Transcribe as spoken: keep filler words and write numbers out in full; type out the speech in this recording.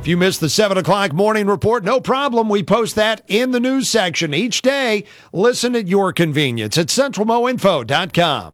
If you missed the seven o'clock morning report, no problem. We post that in the news section each day. Listen at your convenience at central mo info dot com.